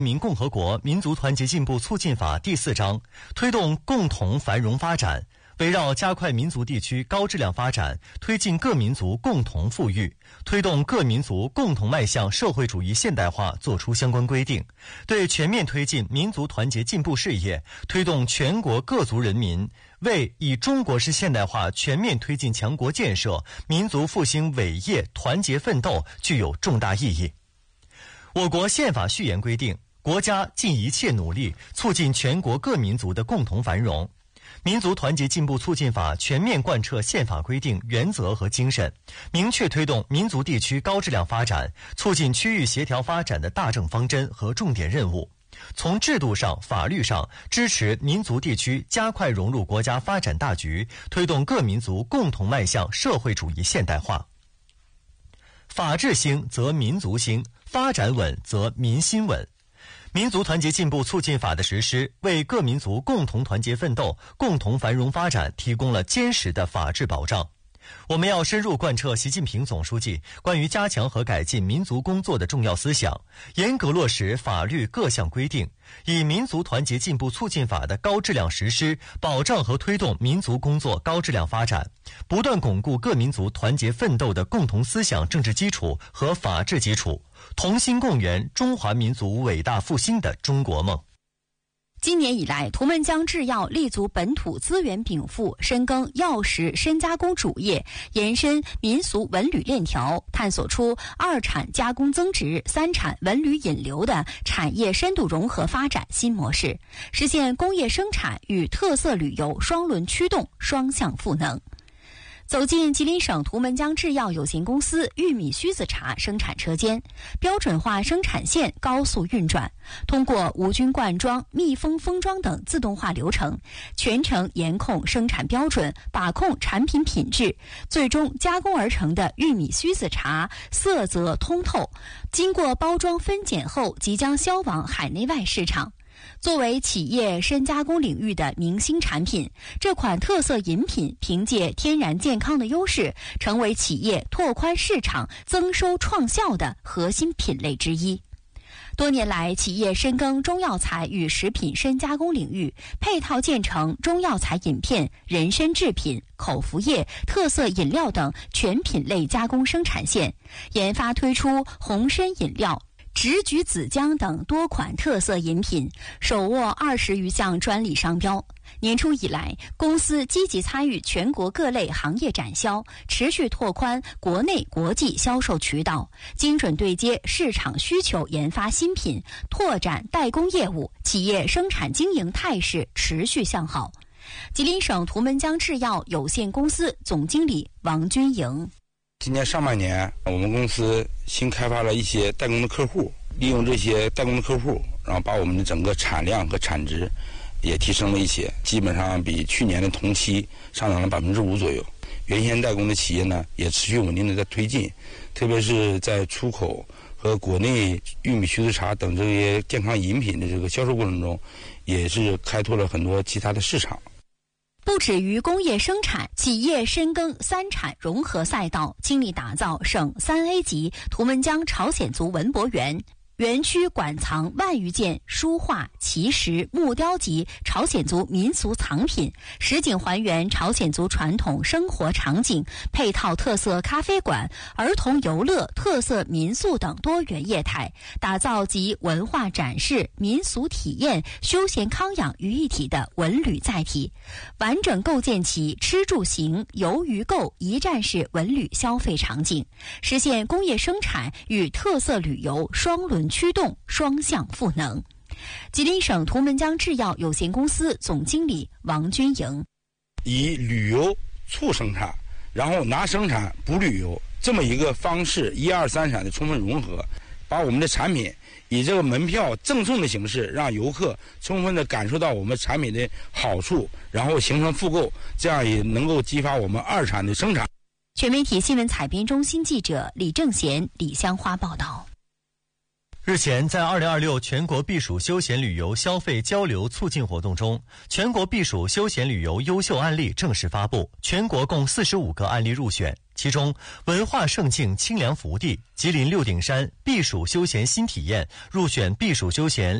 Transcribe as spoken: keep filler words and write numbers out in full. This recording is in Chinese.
民共和国民族团结进步促进法第四章推动共同繁荣发展，围绕加快民族地区高质量发展，推进各民族共同富裕，推动各民族共同迈向社会主义现代化作出相关规定，对全面推进民族团结进步事业，推动全国各族人民为以中国式现代化全面推进强国建设、民族复兴伟业团结奋斗具有重大意义。我国宪法序言规定，国家尽一切努力促进全国各民族的共同繁荣。民族团结进步促进法全面贯彻宪法规定原则和精神，明确推动民族地区高质量发展，促进区域协调发展的大政方针和重点任务。从制度上、法律上支持民族地区加快融入国家发展大局，推动各民族共同迈向社会主义现代化。法治兴则民族兴，发展稳则民心稳。民族团结进步促进法的实施，为各民族共同团结奋斗、共同繁荣发展提供了坚实的法治保障。我们要深入贯彻习近平总书记关于加强和改进民族工作的重要思想，严格落实法律各项规定，以民族团结进步促进法的高质量实施，保障和推动民族工作高质量发展，不断巩固各民族团结奋斗的共同思想政治基础和法治基础，同心共圆中华民族伟大复兴的中国梦。 今年以来，图们江制药立足本土资源禀赋，深耕药食深加工主业，延伸民俗文旅链条，探索出二产加工增值、三产文旅引流的产业深度融合发展新模式，实现工业生产与特色旅游双轮驱动、双向赋能。走进吉林省图们江制药有限公司玉米须子茶生产车间，标准化生产线高速运转，通过无菌灌装、密封封装等自动化流程，全程严控生产标准，把控产品品质，最终加工而成的玉米须子茶色泽通透，经过包装分拣后即将销往海内外市场。作为企业深加工领域的明星产品，这款特色饮品凭借天然健康的优势，成为企业拓宽市场、增收创效的核心品类之一。多年来，企业深耕中药材与食品深加工领域，配套建成中药材饮片、人参制品、口服液、特色饮料等全品类加工生产线，研发推出红参饮料、直橘子浆等多款特色饮品，手握二十余项专利商标。年初以来，公司积极参与全国各类行业展销，持续拓宽国内国际销售渠道，精准对接市场需求，研发新品，拓展代工业务，企业生产经营态势持续向好。吉林省图们江制药有限公司总经理王军营。 今年上半年，我们公司新开发了一些代工的客户，利用这些代工的客户，然后把我们的整个产量和产值也提升了一些，基本上比去年的同期上涨了百分之五左右。原先代工的企业呢，也持续稳定的在推进，特别是在出口和国内玉米须子茶等这些健康饮品的这个销售过程中，也是开拓了很多其他的市场。 不止于工业生产，企业深耕三产融合赛道，倾力打造省三 A 级图们江朝鲜族文博园。园区馆藏万余件书画、奇石、木雕级朝鲜族民俗藏品，实景还原朝鲜族传统生活场景，配套特色咖啡馆、儿童游乐、特色民宿等多元业态，打造集文化展示、民俗体验、休闲康养于一体的文旅载体，完整构建起吃住行游娱购一站式文旅消费场景，实现工业生产与特色旅游双轮驱动、双向赋能。吉林省图们江制药有限公司总经理王军营： 以旅游促生产，然后拿生产补旅游，这么一个方式，一二三产的充分融合，把我们的产品以这个门票赠送的形式，让游客充分的感受到我们产品的好处，然后形成复购，这样也能够激发我们二产的生产。 全媒体新闻采编中心记者李正贤、李香花报道。 日前，在二零二六全国避暑休闲旅游消费交流促进活动中，全国避暑休闲旅游优秀案例正式发布，全国共四十五个案例入选。其中，文化胜境清凉福地吉林六顶山避暑休闲新体验入选避暑休闲